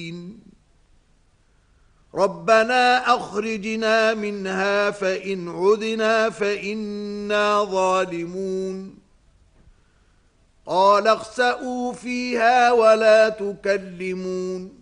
ربنا أخرجنا منها فإن عدنا فإنا ظالمون قال اخسئوا فيها ولا تكلمون